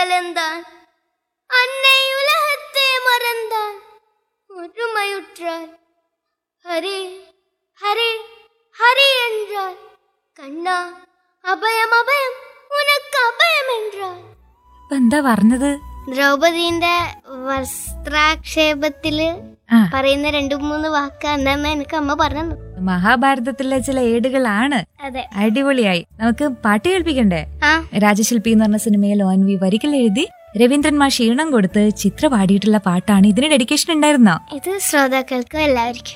கலந்தான், அன்னை உலகத்தை மறந்தான், ஒருமையுற்றாள். ஹரே ஹரே ஹரே என்றாள். കണ്ണാ അഭയം അഭയം ഉനക്ക് അഭയം என்றாள். എന്താ പറഞ്ഞത്? ദ്രൗപദീന്റെ വസ്ത്രാക്ഷേപത്തില് പറയുന്ന 2-3 വാക്ക് എന്താന്ന് എനിക്ക് അമ്മ പറഞ്ഞു. മഹാഭാരതത്തിലെ ചില ഏടുകളാണ്. അതെ, അടിപൊളിയായി. നമുക്ക് പാട്ട് കേൾപ്പിക്കണ്ടേ? രാജശില്പി എന്ന് പറഞ്ഞ സിനിമയിൽ ONV വരികൾ എഴുതി രവീന്ദ്രൻ മാഷ് ഈണം കൊടുത്ത് ചിത്ര പാടിയിട്ടുള്ള പാട്ടാണ്. ഇതിന് ഡെഡിക്കേഷൻ ഉണ്ടായിരുന്നോ? ഇത് ശ്രോതാക്കൾക്കും എല്ലാവർക്കും.